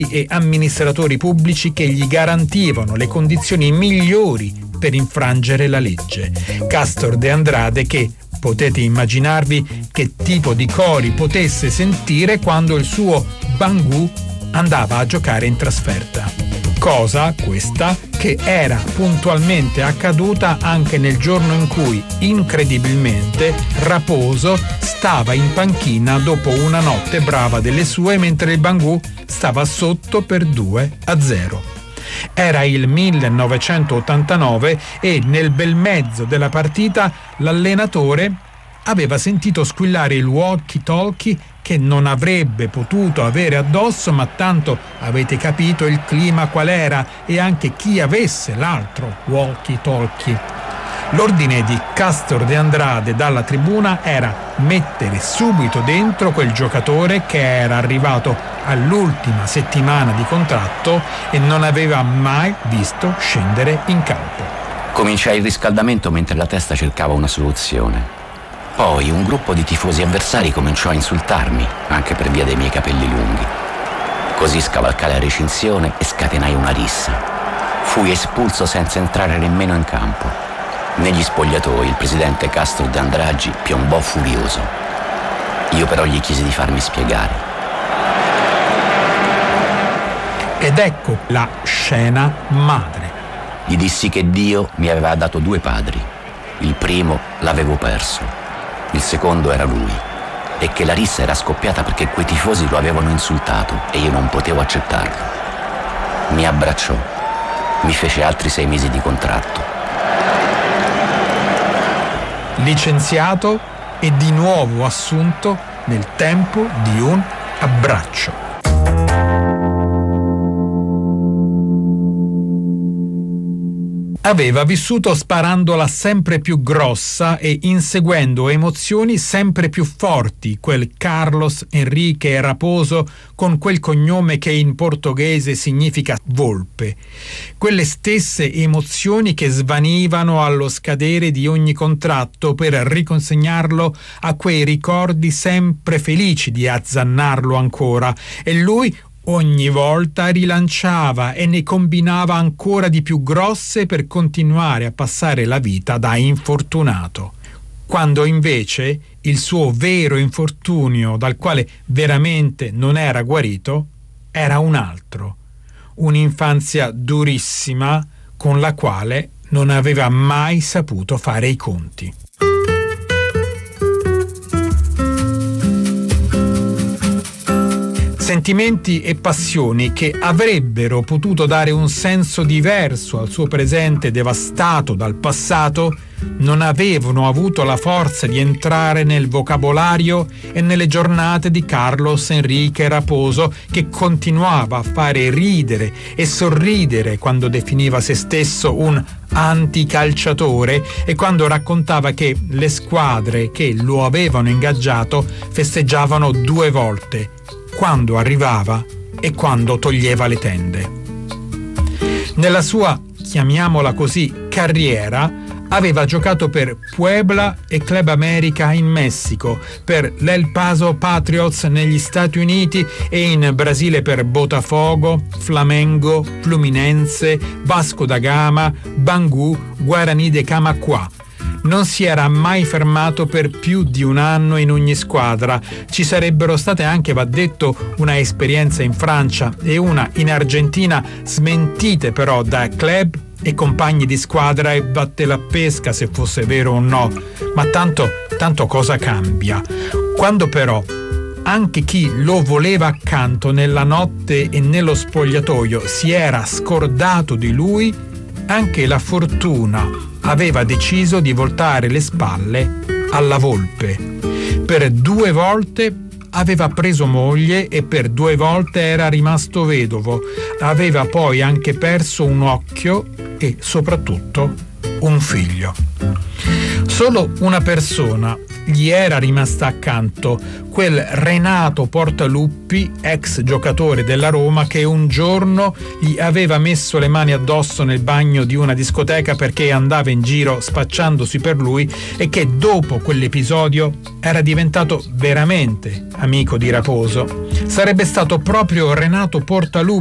e amministratori pubblici che gli garantivano le condizioni migliori per infrangere la legge. Castor de Andrade che, potete immaginarvi che tipo di cori potesse sentire quando il suo Bangù andava a giocare in trasferta. Cosa, questa, che era puntualmente accaduta anche nel giorno in cui, incredibilmente, Raposo stava in panchina dopo una notte brava delle sue mentre il Bangù stava sotto per 2-0. Era il 1989 e nel bel mezzo della partita l'allenatore aveva sentito squillare il walkie-talkie che non avrebbe potuto avere addosso, ma tanto avete capito il clima qual era e anche chi avesse l'altro walkie-talkie. L'ordine di Castor de Andrade dalla tribuna era mettere subito dentro quel giocatore che era arrivato all'ultima settimana di contratto e non aveva mai visto scendere in campo. Cominciai il riscaldamento mentre la testa cercava una soluzione. Poi un gruppo di tifosi avversari cominciò a insultarmi, anche per via dei miei capelli lunghi. Così scavalcai la recinzione e scatenai una rissa. Fui espulso senza entrare nemmeno in campo. Negli spogliatoi il presidente Castor de Andrade piombò furioso. Io però gli chiesi di farmi spiegare. Ed ecco la scena madre. Gli dissi che Dio mi aveva dato 2 padri. Il primo l'avevo perso. Il secondo era lui, e che la rissa era scoppiata perché quei tifosi lo avevano insultato e io non potevo accettarlo. Mi abbracciò, mi fece altri 6 mesi di contratto. Licenziato e di nuovo assunto nel tempo di un abbraccio. Aveva vissuto sparandola sempre più grossa e inseguendo emozioni sempre più forti, quel Carlos Enrique Raposo con quel cognome che in portoghese significa volpe. Quelle stesse emozioni che svanivano allo scadere di ogni contratto per riconsegnarlo a quei ricordi sempre felici di azzannarlo ancora, e lui ogni volta rilanciava e ne combinava ancora di più grosse per continuare a passare la vita da infortunato. Quando invece il suo vero infortunio, dal quale veramente non era guarito, era un altro, un'infanzia durissima con la quale non aveva mai saputo fare i conti. Sentimenti e passioni che avrebbero potuto dare un senso diverso al suo presente devastato dal passato non avevano avuto la forza di entrare nel vocabolario e nelle giornate di Carlos Enrique Raposo, che continuava a fare ridere e sorridere quando definiva se stesso un anticalciatore e quando raccontava che le squadre che lo avevano ingaggiato festeggiavano 2 volte, quando arrivava e quando toglieva le tende. Nella sua, chiamiamola così, carriera, aveva giocato per Puebla e Club América in Messico, per l'El Paso Patriots negli Stati Uniti e in Brasile per Botafogo, Flamengo, Fluminense, Vasco da Gama, Bangu, Guarani de Camaquá. Non si era mai fermato per più di 1 anno in ogni squadra. Ci sarebbero state anche, va detto, una esperienza in Francia e una in Argentina, smentite però da club e compagni di squadra e batte la pesca se fosse vero o no. Ma tanto cosa cambia? Quando però anche chi lo voleva accanto nella notte e nello spogliatoio si era scordato di lui, anche la fortuna aveva deciso di voltare le spalle alla volpe. Per 2 volte aveva preso moglie e per 2 volte era rimasto vedovo. Aveva poi anche perso un occhio e soprattutto un figlio. Solo una persona gli era rimasta accanto, quel Renato Portaluppi, ex giocatore della Roma, che un giorno gli aveva messo le mani addosso nel bagno di una discoteca perché andava in giro spacciandosi per lui e che dopo quell'episodio era diventato veramente amico di Raposo. Sarebbe stato proprio Renato Portaluppi